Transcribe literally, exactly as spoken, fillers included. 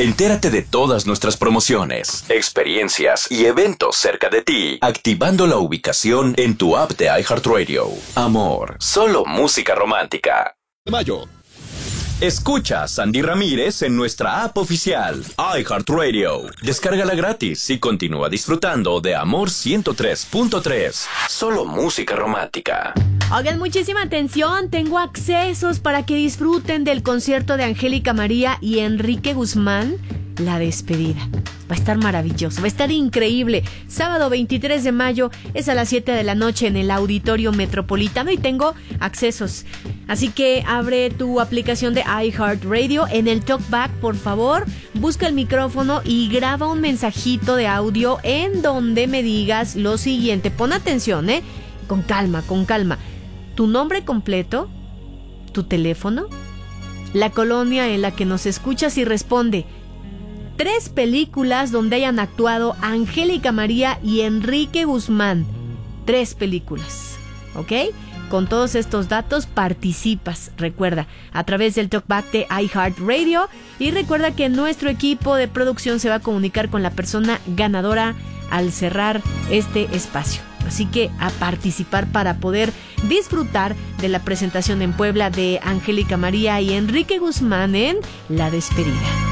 Entérate de todas nuestras promociones, experiencias y eventos cerca de ti, activando la ubicación en tu app de iHeartRadio. Amor, solo música romántica. Mayo. Escucha a Sandy Ramírez en nuestra app oficial, iHeartRadio. Descárgala gratis y continúa disfrutando de Amor ciento tres punto tres. Solo música romántica. Oigan, muchísima atención, tengo accesos para que disfruten del concierto de Angélica María y Enrique Guzmán, La Despedida. Va a estar maravilloso, va a estar increíble. Sábado veintitrés de mayo es a las siete de la noche en el Auditorio Metropolitano y tengo accesos. Así que abre tu aplicación de iHeartRadio. En el TalkBack, por favor, busca el micrófono y graba un mensajito de audio en donde me digas lo siguiente. Pon atención, ¿eh? Con calma, con calma. Tu nombre completo, tu teléfono, la colonia en la que nos escuchas y responde. Tres películas donde hayan actuado Angélica María y Enrique Guzmán. Tres películas, ¿ok? Con todos estos datos participas, recuerda, a través del TalkBack de iHeartRadio. Y recuerda que nuestro equipo de producción se va a comunicar con la persona ganadora al cerrar este espacio. Así que a participar para poder disfrutar de la presentación en Puebla de Angélica María y Enrique Guzmán en La Despedida.